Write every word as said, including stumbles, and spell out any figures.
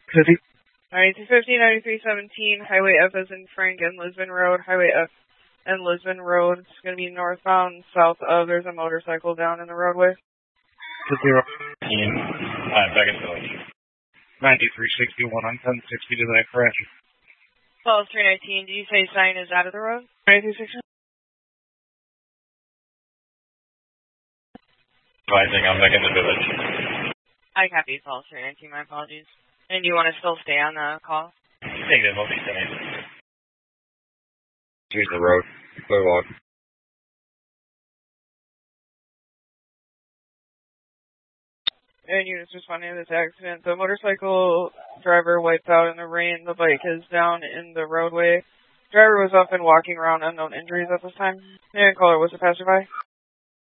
fifty. Alright, two fifty, ninety-three seventeen, Highway F as in Frank and Lisbon Road, Highway F and Lisbon Road. It's going to be northbound, south of, there's a motorcycle down in the roadway. Zero. Uh, back in Village. ninety-three sixty-one on ten sixty to that crash. twelve three nineteen, did you say sign is out of the road? ninety-three sixty. Advising, I'm back in the Village. I copy, twelve three nineteen, my apologies. And do you want to still stay on the call? Negative, I'll be staying. Here's the road. Clear walk. And units responding to this accident. The motorcycle driver wiped out in the rain. The bike is down in the roadway. Driver was up and walking around, unknown injuries at this time. And caller was a passerby.